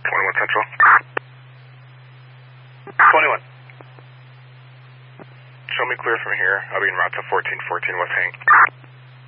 21 Central. 21. Show me clear from here. I'll be en route to 1414 West Hang.